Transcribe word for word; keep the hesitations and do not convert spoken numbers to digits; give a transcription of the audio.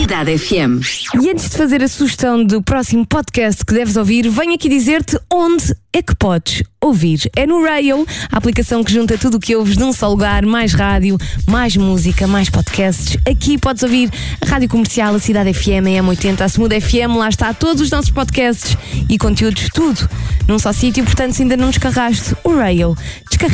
Cidade F M. E antes de fazer a sugestão do próximo podcast que deves ouvir, venho aqui dizer-te onde é que podes ouvir. É no Rail, a aplicação que junta tudo o que ouves num só lugar, mais rádio, mais música, mais podcasts. Aqui podes ouvir a Rádio Comercial, a Cidade F M, a M oitenta, a Smooth F M, lá está todos os nossos podcasts e conteúdos, tudo num só sítio. Portanto, se ainda não descarregaste o Rail, descarrega.